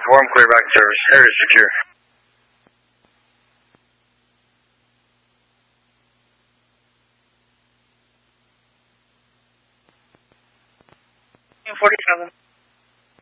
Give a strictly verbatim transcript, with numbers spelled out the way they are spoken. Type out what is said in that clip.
four, I'm clear back to service. Area secure. forty-seven.